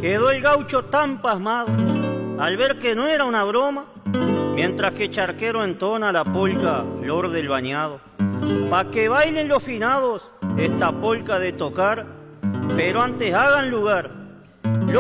Quedó el gaucho tan pasmado al ver que no era una broma, mientras que Charquero entona la polca Flor del Bañado. Pa' que bailen los finados esta polca de tocar, pero antes hagan lugar